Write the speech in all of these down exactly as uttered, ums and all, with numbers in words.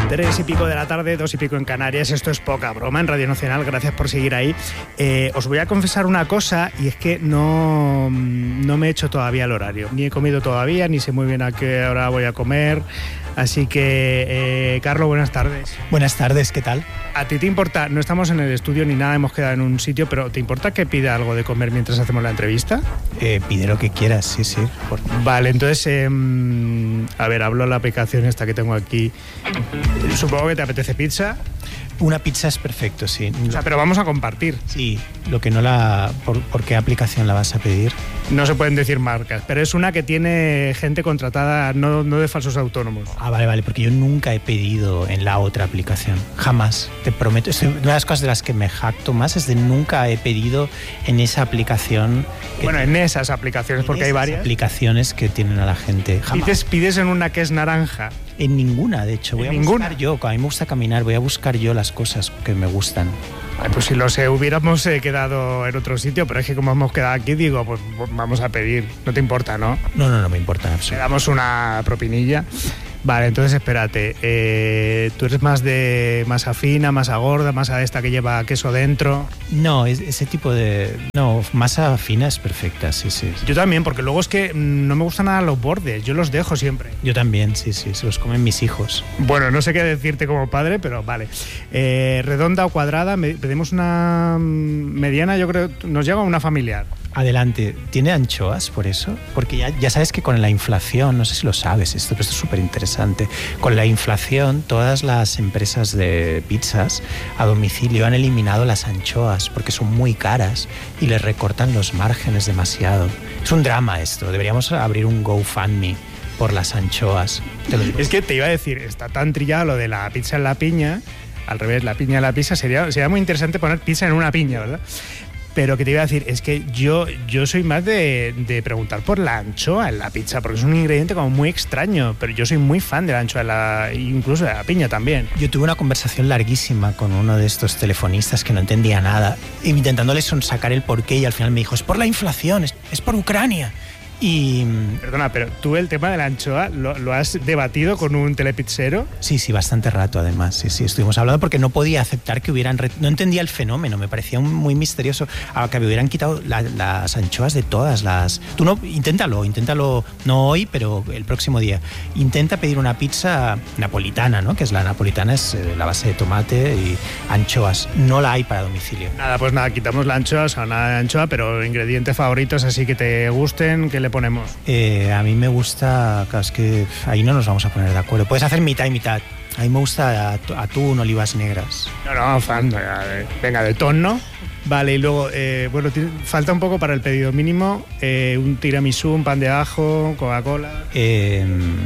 Tres y pico de la tarde, dos y pico en Canarias. Esto es Poca Broma en Radio Nacional. Gracias por seguir ahí. Eh, os voy a confesar una cosa, y es que no, no me he hecho todavía el horario. Ni he comido todavía, ni sé muy bien a qué hora voy a comer. Así que, eh, Carlos, buenas tardes. Buenas tardes, ¿qué tal? ¿A ti te importa? No estamos en el estudio ni nada, hemos quedado en un sitio, pero ¿te importa que pida algo de comer mientras hacemos la entrevista? Eh, pide lo que quieras, sí, sí. Por... Vale, entonces, eh, a ver, hablo la aplicación esta que tengo aquí. Supongo que te apetece pizza. Una pizza es perfecto, sí. O sea, pero vamos a compartir. Sí, lo que no la... ¿Por, por qué aplicación la vas a pedir? No se pueden decir marcas, pero es una que tiene gente contratada, no, no de falsos autónomos. Ah, vale, vale, porque yo nunca he pedido en la otra aplicación. Jamás, te prometo. Es una de las cosas de las que me jacto más es de nunca he pedido en esa aplicación. Bueno, en esas aplicaciones, en porque esas hay varias. aplicaciones que tienen a la gente. Jamás. Pides, pides en una que es naranja. En ninguna, de hecho. Voy ¿En a ninguna? buscar yo, a mí me gusta caminar, voy a buscar yo las cosas que me gustan. Ay, pues si lo sé, hubiéramos eh, quedado en otro sitio, pero es que como hemos quedado aquí, digo, pues vamos a pedir. No te importa, ¿no? No, no, no me importa en Le absoluto. damos una propinilla. Vale, entonces espérate. Eh, ¿Tú eres más de masa fina, masa gorda, masa esta que lleva queso dentro? No, es, ese tipo de... No, masa fina es perfecta, sí, sí. Yo también, porque luego es que mm, no me gustan nada los bordes, yo los dejo siempre. Yo también, sí, sí, se los comen mis hijos. Bueno, no sé qué decirte como padre, pero vale. Eh, ¿redonda o cuadrada? Me- Pedimos una mm, mediana, yo creo, nos llega una familiar. Adelante, ¿tiene anchoas por eso? Porque ya, ya sabes que con la inflación, no sé si lo sabes esto, pero esto es súper interesante, con la inflación todas las empresas de pizzas a domicilio han eliminado las anchoas porque son muy caras y les recortan los márgenes demasiado. Es un drama esto, deberíamos abrir un GoFundMe por las anchoas. Te lo digo. Es que te iba a decir, está tan trillado lo de la pizza en la piña, al revés, la piña en la pizza, sería, sería muy interesante poner pizza en una piña, ¿verdad? Pero que te iba a decir, es que yo, yo soy más de, de preguntar por la anchoa en la pizza, porque es un ingrediente como muy extraño, pero yo soy muy fan de la anchoa, en la, incluso de la piña también. Yo tuve una conversación larguísima con uno de estos telefonistas que no entendía nada, intentándole sonsacar el porqué, y al final me dijo, es por la inflación, es, es por Ucrania. Y... Perdona, pero tú el tema de la anchoa lo, lo has debatido con un telepizzero. Sí, sí, bastante rato además, sí, sí, estuvimos hablando porque no podía aceptar que hubieran... Re... No entendía el fenómeno, me parecía un- muy misterioso a que me hubieran quitado la- las anchoas de todas las... Tú no, inténtalo, inténtalo, no hoy, pero el próximo día. Intenta pedir una pizza napolitana, ¿no? Que es la napolitana, es eh, la base de tomate y anchoas. No la hay para domicilio. Nada, pues nada, quitamos la anchoa, o sea, nada de anchoa, pero ingredientes favoritos así que te gusten, ¿qué le ponemos? Eh, a mí me gusta, claro, es que ahí no nos vamos a poner de acuerdo. Puedes hacer mitad y mitad. A mí me gusta atu- atún, olivas negras. No, no, fan, eh, venga, de tono. Vale, y luego, eh, bueno, ti- falta un poco para el pedido mínimo, eh, un tiramisú, un pan de ajo, Coca-Cola. Eh,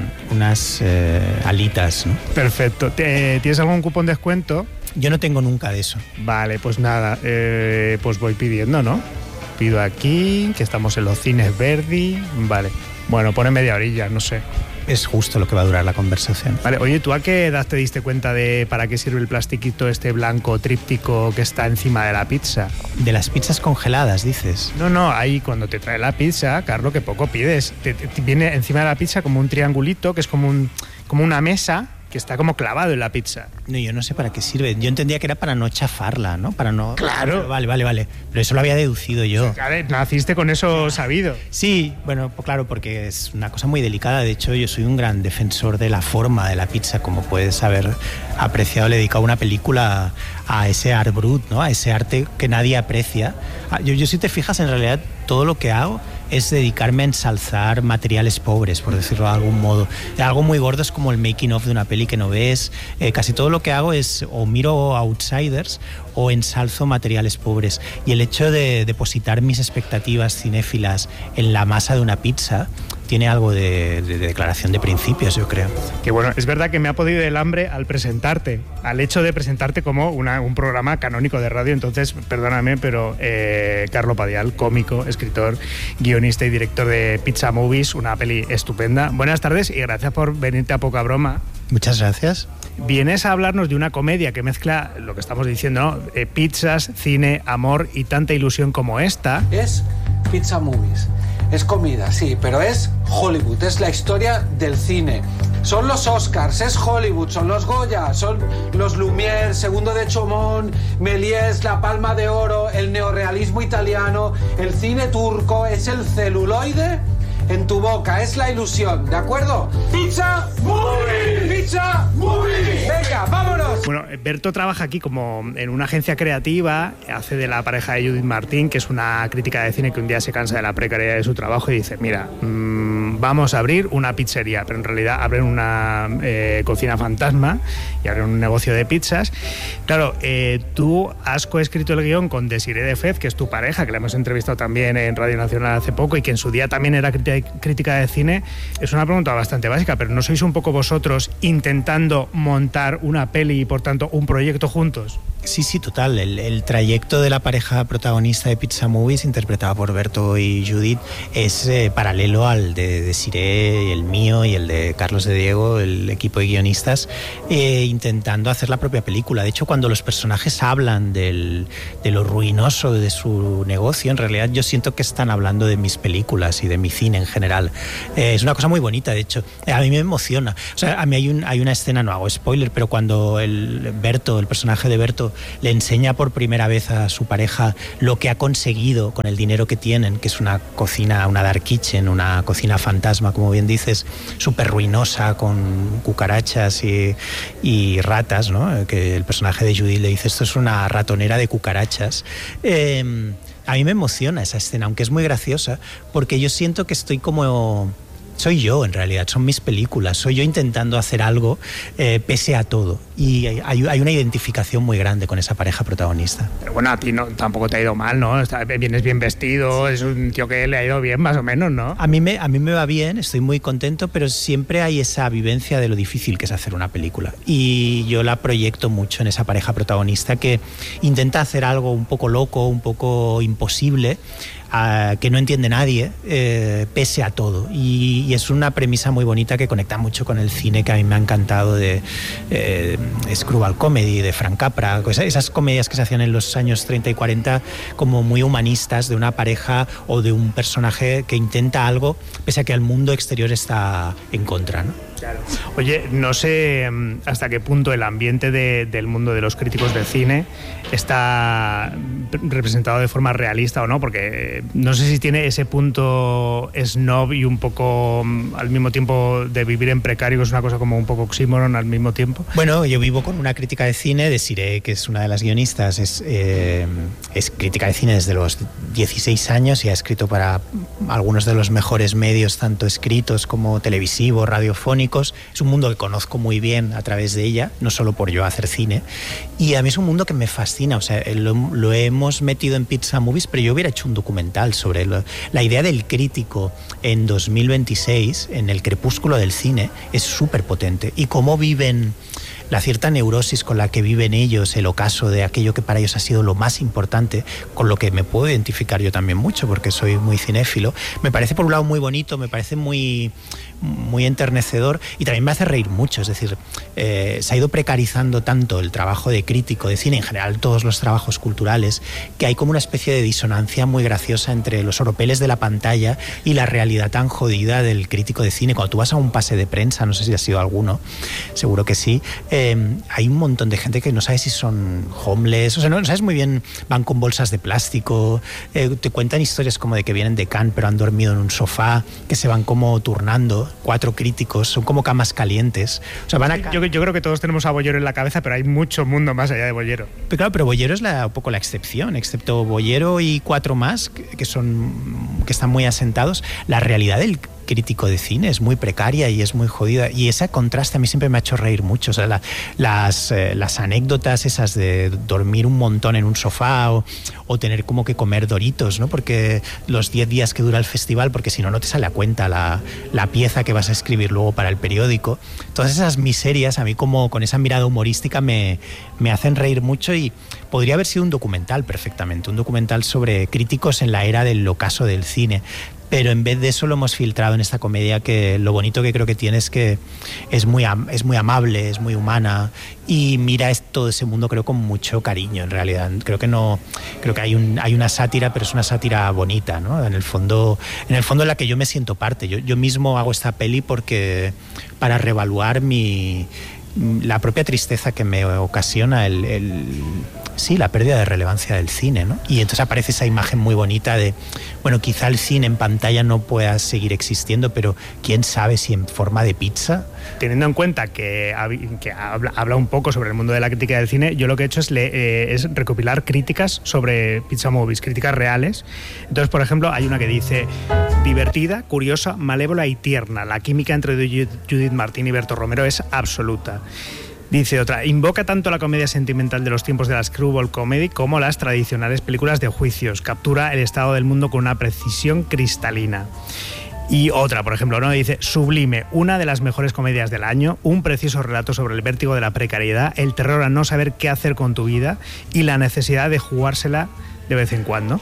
unas eh, alitas, ¿no? Perfecto. Te- ¿Tienes algún cupón de descuento? Yo no tengo nunca de eso. Vale, pues nada, eh, pues voy pidiendo, ¿no? Pido aquí, que estamos en los cines Verdi. Vale, bueno, pone media orilla, no sé. Es justo lo que va a durar la conversación. Vale, oye, ¿tú a qué edad te diste cuenta de para qué sirve el plastiquito este blanco tríptico que está encima de la pizza? De las pizzas congeladas, dices. No, no, ahí cuando te trae la pizza, Carlos, que poco pides. Te, te- te viene encima de la pizza como un triangulito, que es como, un, como una mesa, que está como clavado en la pizza. No, yo no sé para qué sirve. Yo entendía que era para no chafarla, ¿no? Para no... Claro. Vale, vale, vale. Pero eso lo había deducido yo. Claro, naciste con eso sabido. Sí, bueno, pues claro, porque es una cosa muy delicada. De hecho, yo soy un gran defensor de la forma de la pizza, como puedes haber apreciado. Le he dedicado una película a ese art brut, ¿no? A ese arte que nadie aprecia. Ah, Yo, yo si te fijas, en realidad, todo lo que hago es dedicarme a ensalzar materiales pobres, por decirlo de algún modo. Algo muy gordo es como el making of de una peli que no ves. Eh, casi todo lo que hago es o miro outsiders o ensalzo materiales pobres. Y el hecho de depositar mis expectativas cinéfilas en la masa de una pizza tiene algo de, de- de declaración de principios, yo creo. Que bueno, es verdad que me ha podido el hambre al presentarte, al hecho de presentarte como una- un programa canónico de radio. Entonces, perdóname, pero eh, Carlo Padial, cómico, escritor, guionista y director de Pizza Movies, una peli estupenda. Buenas tardes y gracias por venirte a Poca Broma. Muchas gracias. Vienes a hablarnos de una comedia que mezcla lo que estamos diciendo, ¿no? Eh, pizzas, cine, amor y tanta ilusión como esta. Es Pizza Movies. Es comida, sí, pero es Hollywood, es la historia del cine. Son los Oscars, es Hollywood, son los Goya, son los Lumière, Segundo de Chaumont, Méliès, la Palma de Oro, el neorrealismo italiano, el cine turco, es el celuloide en tu boca, es la ilusión, ¿de acuerdo? ¡Pizza Movie! ¡Pizza Movie! ¡Venga, vámonos! Bueno, Berto trabaja aquí como en una agencia creativa, hace de la pareja de Judith Martín, que es una crítica de cine que un día se cansa de la precariedad de su trabajo y dice, mira, mmm, vamos a abrir una pizzería, pero en realidad abren una eh, cocina fantasma y abren un negocio de pizzas. Claro, eh, tú has coescrito el guión con Desiree de Fez, que es tu pareja, que la hemos entrevistado también en Radio Nacional hace poco y que en su día también era crítica crítica de cine. Es una pregunta bastante básica, pero ¿no sois un poco vosotros intentando montar una peli y por tanto un proyecto juntos? Sí, sí, total. El, el trayecto de la pareja protagonista de Pizza Movies, interpretada por Berto y Judith, es eh, paralelo al de Desiree, el mío y el de Carlos de Diego, el equipo de guionistas, eh, intentando hacer la propia película. De hecho, cuando los personajes hablan del, de lo ruinoso de su negocio, en realidad yo siento que están hablando de mis películas y de mi cine en general. Eh, es una cosa muy bonita, de hecho. Eh, a mí me emociona. O sea, a mí hay, un, hay una escena, no hago spoiler, pero cuando el Berto, el personaje de Berto, le enseña por primera vez a su pareja lo que ha conseguido con el dinero que tienen, que es una cocina, una dark kitchen, una cocina fantasma, como bien dices, súper ruinosa, con cucarachas y, y ratas, ¿no? Que el personaje de Judith le dice, esto es una ratonera de cucarachas. Eh, a mí me emociona esa escena, aunque es muy graciosa, porque yo siento que estoy como... Soy yo, en realidad, son mis películas. Soy yo intentando hacer algo eh, pese a todo. Y hay, hay una identificación muy grande con esa pareja protagonista. Pero bueno, a ti no, tampoco te ha ido mal, ¿no? Está, vienes bien vestido, es un tío que le ha ido bien, más o menos, ¿no? A mí, me, a mí me va bien, estoy muy contento, pero siempre hay esa vivencia de lo difícil que es hacer una película. Y yo la proyecto mucho en esa pareja protagonista que intenta hacer algo un poco loco, un poco imposible, Uh, que no entiende nadie, eh, pese a todo. Y, y es una premisa muy bonita que conecta mucho con el cine que a mí me ha encantado de eh, Screwball Comedy, de Frank Capra, esas comedias que se hacían en los años treinta y cuarenta como muy humanistas, de una pareja o de un personaje que intenta algo pese a que el mundo exterior está en contra, ¿no? Claro. Oye, no sé hasta qué punto el ambiente de, del mundo de los críticos de cine está representado de forma realista o no, porque no sé si tiene ese punto snob y un poco al mismo tiempo de vivir en precario, que es una cosa como un poco oxímoron al mismo tiempo. Bueno, yo vivo con una crítica de cine, Desiree, que es una de las guionistas, es, eh, es crítica de cine desde los dieciséis años y ha escrito para algunos de los mejores medios, tanto escritos como televisivos, radiofónicos. Es un mundo que conozco muy bien a través de ella, no solo por yo hacer cine, y a mí es un mundo que me fascina. O sea, lo, lo hemos metido en Pizza Movies, pero yo hubiera hecho un documental sobre lo, la idea del crítico en dos mil veintiséis, en el crepúsculo del cine, es súper potente, y cómo viven la cierta neurosis con la que viven ellos, el ocaso de aquello que para ellos ha sido lo más importante, con lo que me puedo identificar yo también mucho, porque soy muy cinéfilo. Me parece por un lado muy bonito, me parece muy, muy enternecedor, y también me hace reír mucho. Es decir, eh, se ha ido precarizando tanto el trabajo de crítico de cine, en general todos los trabajos culturales, que hay como una especie de disonancia muy graciosa entre los oropeles de la pantalla y la realidad tan jodida del crítico de cine. Cuando tú vas a un pase de prensa, no sé si ha sido alguno, seguro que sí, eh, hay un montón de gente que no sabe si son homeless, o sea, no, no sabes muy bien, van con bolsas de plástico, eh, te cuentan historias como de que vienen de Cannes pero han dormido en un sofá, que se van como turnando, cuatro críticos, son como camas calientes. O sea, van a... yo, yo creo que todos tenemos a Bollero en la cabeza, pero hay mucho mundo más allá de Bollero. Pero claro, pero Bollero es la, un poco la excepción, excepto Bollero y cuatro más que, que son que están muy asentados. La realidad del crítico de cine es muy precaria y es muy jodida, y ese contraste a mí siempre me ha hecho reír mucho. O sea, la, las, eh, las anécdotas esas de dormir un montón en un sofá o, o tener como que comer Doritos, ¿no? Porque los diez días que dura el festival, porque si no, no te sale a cuenta la, la pieza que vas a escribir luego para el periódico. Todas esas miserias a mí, como con esa mirada humorística, me, me hacen reír mucho, y podría haber sido un documental perfectamente, un documental sobre críticos en la era del ocaso del cine. pero en vez de eso lo hemos filtrado en esta comedia, que lo bonito que creo que tiene es que es muy, am- es muy amable, es muy humana y mira es todo ese mundo, creo, con mucho cariño en realidad. Creo que no, creo que hay, un, hay una sátira, pero es una sátira bonita, ¿no? En el fondo, en el fondo en la que yo me siento parte. Yo, yo mismo hago esta peli porque para reevaluar mi la propia tristeza que me ocasiona el, el sí, la pérdida de relevancia del cine, ¿no? Y entonces aparece esa imagen muy bonita de, bueno, quizá el cine en pantalla no pueda seguir existiendo, pero quién sabe si en forma de pizza. Teniendo en cuenta que, que habla, habla un poco sobre el mundo de la crítica del cine, yo lo que he hecho es, le, eh, es recopilar críticas sobre Pizza Movies, críticas reales. Entonces, por ejemplo, hay una que dice: divertida, curiosa, malévola y tierna. La química entre Judith Martín y Berto Romero es absoluta. Dice otra: invoca tanto la comedia sentimental de los tiempos de la screwball comedy como las tradicionales películas de juicios. Captura el estado del mundo con una precisión cristalina. Y otra, por ejemplo, ¿no? Dice: sublime, una de las mejores comedias del año, un preciso relato sobre el vértigo de la precariedad, el terror a no saber qué hacer con tu vida y la necesidad de jugársela de vez en cuando.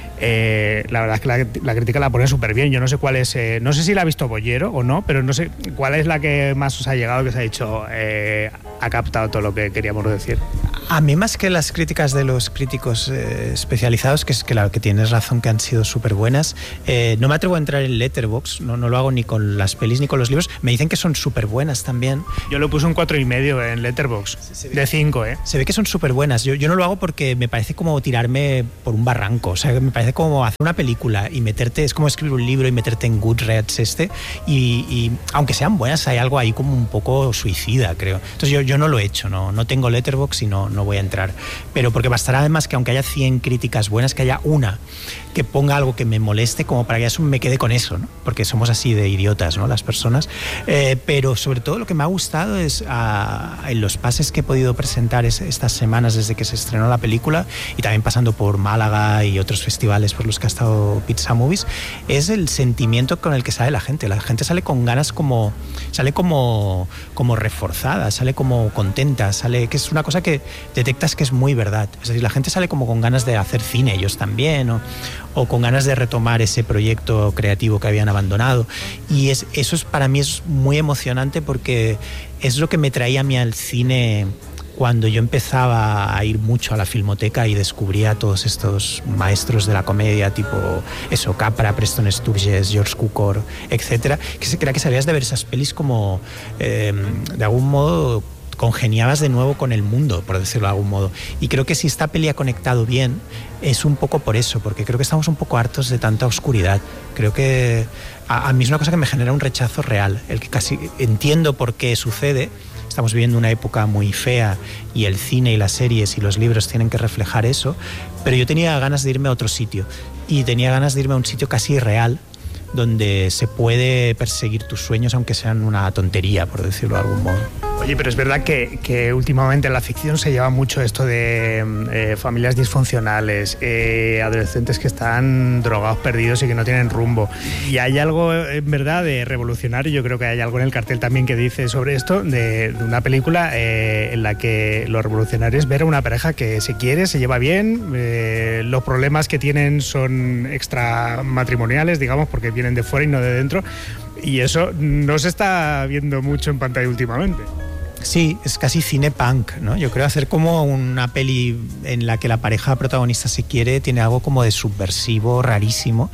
Eh, la verdad es que la, la crítica la pone súper bien. Yo no sé cuál es, eh, no sé si la ha visto Bollero o no, pero no sé cuál es la que más os ha llegado, que os ha dicho, eh, ha captado todo lo que queríamos decir. A mí, más que las críticas de los críticos eh, especializados, que es que, la, que tienes razón, que han sido súper buenas, eh, no me atrevo a entrar en Letterboxd, no, no lo hago ni con las pelis ni con los libros. Me dicen que son súper buenas también. Yo le puse un cuatro y medio en Letterboxd, de cinco, ¿eh? Se ve que son súper buenas. Yo, yo no lo hago porque me parece como tirarme por un barranco. O sea, me parece como hacer una película y meterte, es como escribir un libro y meterte en Goodreads este, y, y aunque sean buenas, hay algo ahí como un poco suicida, creo. Entonces yo, yo no lo he hecho, no, no tengo Letterboxd y no, no voy a entrar. Pero porque bastará además que aunque haya cien críticas buenas, que haya una que ponga algo que me moleste, como para que eso me quede con eso, ¿no? Porque somos así de idiotas, ¿no? Las personas. Eh, pero sobre todo lo que me ha gustado es a, en los pases que he podido presentar es, estas semanas desde que se estrenó la película, y también pasando por Málaga y otros festivales por los que ha estado Pizza Movies, es el sentimiento con el que sale la gente. La gente sale con ganas, como sale como, como reforzada, sale como contenta, sale, que es una cosa que detectas que es muy verdad. Es decir, la gente sale como con ganas de hacer cine, ellos también, o, o con ganas de retomar ese proyecto creativo que habían abandonado. Y es, eso es, para mí es muy emocionante, porque es lo que me traía a mí al cine cuando yo empezaba a ir mucho a la Filmoteca y descubría a todos estos maestros de la comedia, tipo eso, Capra, Preston Sturges, George Cukor, etcétera, que se creía que sabías de ver esas pelis como eh, de algún modo congeniabas de nuevo con el mundo, por decirlo de algún modo. Y creo que si esta peli ha conectado bien, es un poco por eso, porque creo que estamos un poco hartos de tanta oscuridad. Creo que a, a mí es una cosa que me genera un rechazo real, el que casi entiendo por qué sucede. Estamos viviendo una época muy fea y el cine y las series y los libros tienen que reflejar eso, pero yo tenía ganas de irme a otro sitio, y tenía ganas de irme a un sitio casi irreal, donde se puede perseguir tus sueños aunque sean una tontería, por decirlo de algún modo. Oye, pero es verdad que, que últimamente en la ficción se lleva mucho esto de eh, familias disfuncionales, eh, adolescentes que están drogados, perdidos y que no tienen rumbo. Y hay algo, en verdad, de revolucionario. Yo creo que hay algo en el cartel también que dice sobre esto, de, de una película eh, en la que lo revolucionario es ver a una pareja que se quiere, se lleva bien, eh, los problemas que tienen son extramatrimoniales, digamos, porque vienen de fuera y no de dentro. Y eso no se está viendo mucho en pantalla últimamente. Sí, es casi cine punk, ¿no? Yo creo hacer como una peli en la que la pareja protagonista se quiere tiene algo como de subversivo, rarísimo,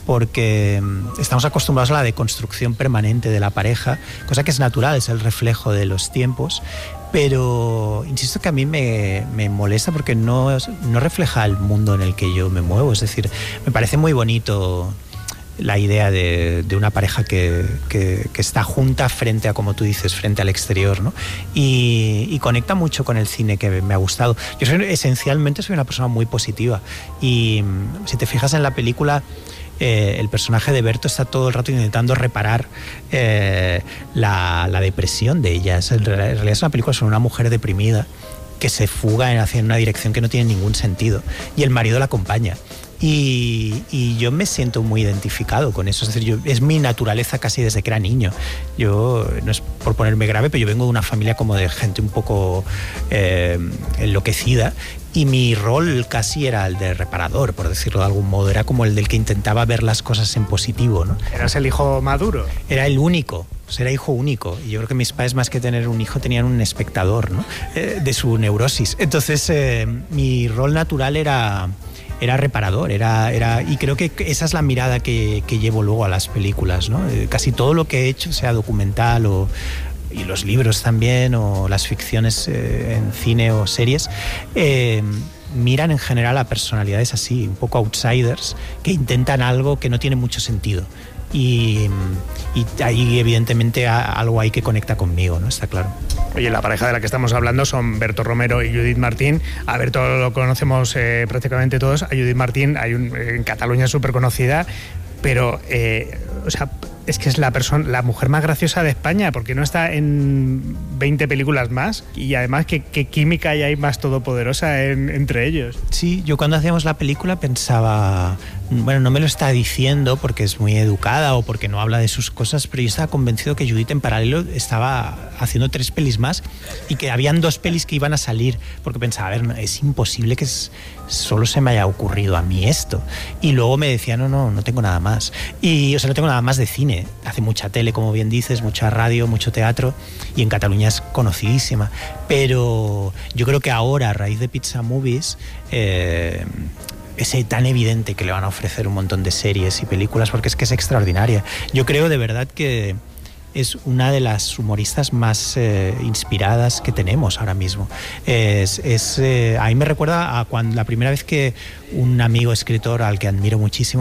porque estamos acostumbrados a la deconstrucción permanente de la pareja, cosa que es natural, es el reflejo de los tiempos, pero insisto que a mí me, me molesta porque no, no refleja el mundo en el que yo me muevo. Es decir, me parece muy bonito la idea de, de una pareja que, que, que está junta frente a, como tú dices, frente al exterior, ¿no? Y, y conecta mucho con el cine, que me ha gustado. Yo soy, esencialmente soy una persona muy positiva, y si te fijas en la película, eh, el personaje de Berto está todo el rato intentando reparar eh, la, la depresión de ella. Es, en realidad es una película sobre una mujer deprimida que se fuga hacia una dirección que no tiene ningún sentido, y el marido la acompaña. Y, y yo me siento muy identificado con eso. Es decir, yo, es mi naturaleza casi desde que era niño. Yo, no es por ponerme grave, pero yo vengo de una familia como de gente un poco eh, enloquecida. Y mi rol casi era el de reparador, por decirlo de algún modo. Era como el del que intentaba ver las cosas en positivo, ¿no? ¿Eras el hijo maduro? Era el único, o sea, era hijo único. Y yo creo que mis padres, más que tener un hijo, tenían un espectador, ¿no? Eh, de su neurosis. Entonces, eh, mi rol natural era... era reparador, era, era, y creo que esa es la mirada que, que llevo luego a las películas, ¿no? Eh, casi todo lo que he hecho, sea documental o... y los libros también, o las ficciones eh, en cine o series, eh, miran en general a personalidades así, un poco outsiders, que intentan algo que no tiene mucho sentido. Y, y ahí evidentemente algo hay que conecta conmigo, ¿no? Está claro. Oye, la pareja de la que estamos hablando son Berto Romero y Judith Martín. A Berto lo conocemos eh, prácticamente todos. A Judith Martín hay un, en Cataluña es súper conocida, pero eh, o sea, es que es la persona, la mujer más graciosa de España, porque no está en veinte películas más, y además qué, qué química hay más todopoderosa en, entre ellos. Sí, yo cuando hacíamos la película pensaba, bueno, no me lo está diciendo porque es muy educada o porque no habla de sus cosas, pero yo estaba convencido que Judith en paralelo estaba haciendo tres pelis más y que habían dos pelis que iban a salir, porque pensaba, a ver, es imposible que es, solo se me haya ocurrido a mí esto. Y luego me decía, no, no, no tengo nada más. Y, o sea, no tengo nada más de cine. Hace mucha tele, como bien dices, mucha radio, mucho teatro, y en Cataluña es conocidísima. Pero yo creo que ahora, a raíz de Pizza Movies, eh, es tan evidente que le van a ofrecer un montón de series y películas, porque es que es extraordinaria. Yo creo de verdad que es una de las humoristas más eh, inspiradas que tenemos ahora mismo. Es, es, eh, a mí me recuerda a cuando la primera vez que un amigo escritor al que admiro muchísimo